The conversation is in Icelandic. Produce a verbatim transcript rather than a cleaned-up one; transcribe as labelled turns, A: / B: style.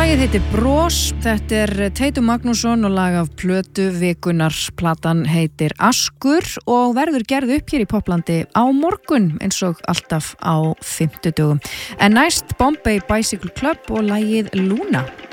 A: Lagið heitir Bros, þetta er Teitur Magnússon og lag af plötu vikunar. Platan heitir Askur og verður gerð upp hér í Poplandi á morgun eins og alltaf á fimmtudögum. En næst Bombay Bicycle Club og lagið Luna.